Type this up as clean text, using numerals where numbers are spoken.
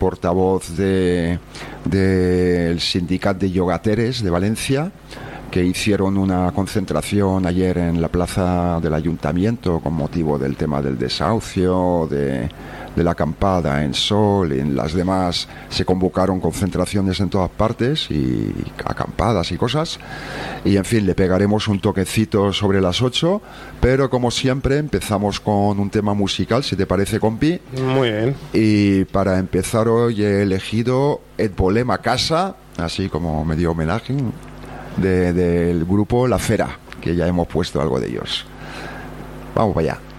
portavoz del sindicat de llogateres de Valencia, que hicieron una concentración ayer en la plaza del ayuntamiento con motivo del tema del desahucio, de la acampada en Sol, y en las demás se convocaron concentraciones en todas partes y acampadas y cosas, y en fin, le pegaremos un toquecito sobre las 8, pero como siempre empezamos con un tema musical, si te parece, compi. Muy bien. Y para empezar hoy he elegido Et volem a casa, así como medio homenaje del grupo La Fera, que ya hemos puesto algo de ellos. Vamos para allá.